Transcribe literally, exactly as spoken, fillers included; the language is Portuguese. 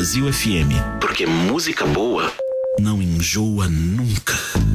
Brasil F M. Porque música boa não enjoa nunca.